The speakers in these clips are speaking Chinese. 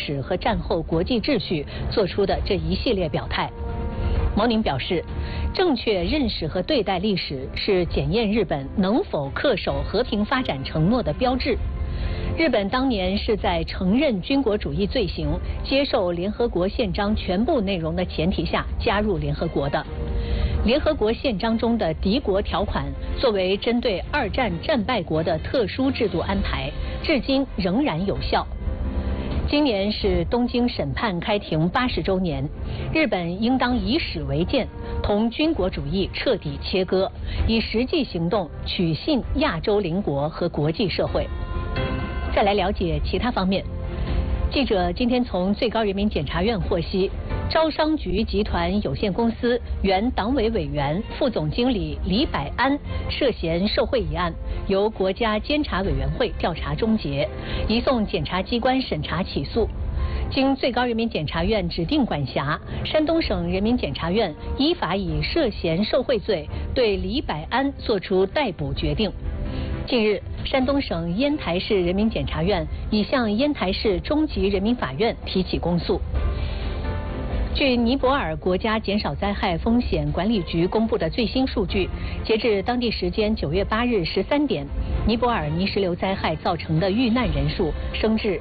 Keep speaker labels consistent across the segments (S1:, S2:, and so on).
S1: 史和战后国际秩序做出的这一系列表态。毛宁表示，正确认识和对待历史是检验日本能否恪守和平发展承诺的标志。日本当年是在承认军国主义罪行、接受联合国宪章全部内容的前提下加入联合国的。联合国宪章中的敌国条款作为针对二战战败国的特殊制度安排，至今仍然有效。今年是东京审判开庭80周年，日本应当以史为鉴，同军国主义彻底切割，以实际行动取信亚洲邻国和国际社会。再来了解其他方面。记者今天从最高人民检察院获悉，招商局集团有限公司原党委委员、副总经理李百安涉嫌受贿一案，由国家监察委员会调查终结，移送检察机关审查起诉。经最高人民检察院指定管辖，山东省人民检察院依法以涉嫌受贿罪对李百安作出逮捕决定。近日，山东省烟台市人民检察院已向烟台市中级人民法院提起公诉。据尼泊尔国家减少灾害风险管理局公布的最新数据，截至当地时间9月8日13点，尼泊尔泥石流灾害造成的遇难人数升至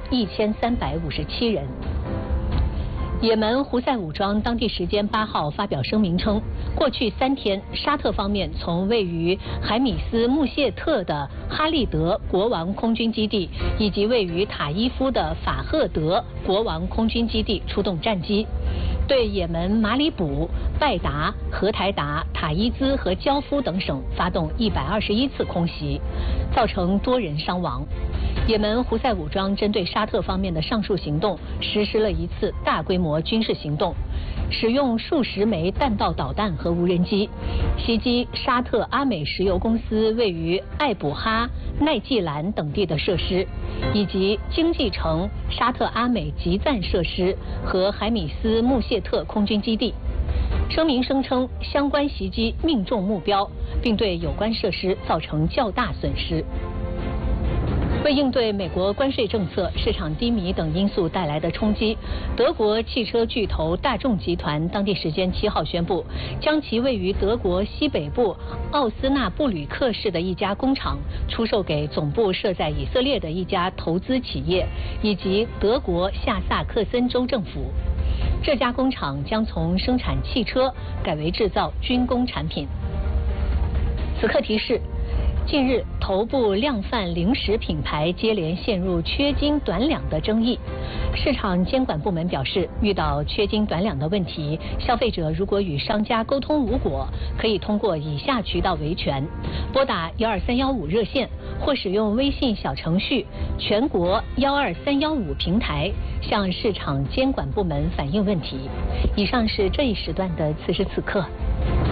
S1: 1357人。也门胡塞武装当地时间8号发表声明称，过去3天，沙特方面从位于海米斯穆谢特的哈利德国王空军基地以及位于塔伊夫的法赫德国王空军基地出动战机，对也门马里卜、拜达、荷台达、塔伊兹和焦夫等省发动121次空袭，造成多人伤亡。也门胡塞武装针对沙特方面的上述行动实施了一次大规模军事行动，使用数十枚弹道导弹和无人机，袭击沙特阿美石油公司位于艾卜哈、奈季兰等地的设施，以及经济城沙特阿美集赞设施和海米斯穆谢特空军基地。声明声称，相关袭击命中目标，并对有关设施造成较大损失。为应对美国关税政策、市场低迷等因素带来的冲击，德国汽车巨头大众集团当地时间7号宣布，将其位于德国西北部奥斯纳布吕克市的一家工厂出售给总部设在以色列的一家投资企业以及德国下萨克森州政府。这家工厂将从生产汽车改为制造军工产品。此刻提示。近日，头部量贩零食品牌接连陷入缺斤短两的争议。市场监管部门表示，遇到缺斤短两的问题，消费者如果与商家沟通无果，可以通过以下渠道维权：拨打12315热线，或使用微信小程序全国12315平台向市场监管部门反映问题。以上是这一时段的此时此刻。